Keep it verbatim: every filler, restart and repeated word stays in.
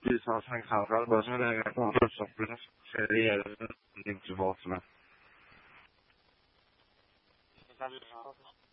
Sen kanske bara som det är konkurssoppen serier inte vart som är.